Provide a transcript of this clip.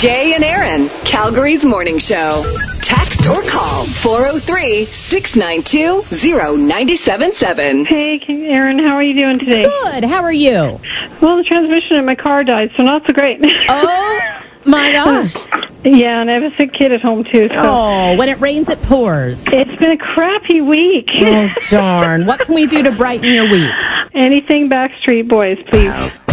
Jay and Aaron, Calgary's morning show. Text or call 403-692-0977. Hey, Aaron, how are you doing today? Good. How are you? Well, the transmission in my car died, so not so great. Oh, my gosh. Yeah, and I have a sick kid at home, too. So. Oh, when it rains, it pours. It's been a crappy week. Oh, darn. What can we do to brighten your week? Anything Backstreet Boys, please.